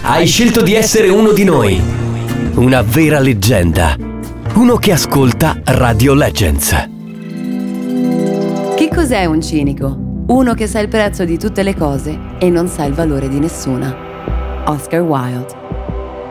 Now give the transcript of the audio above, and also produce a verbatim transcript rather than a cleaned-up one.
Hai scelto di essere uno di noi. Una vera leggenda. Uno che ascolta Radio Legends. Che cos'è un cinico? Uno che sa il prezzo di tutte le cose e non sa il valore di nessuna. Oscar Wilde.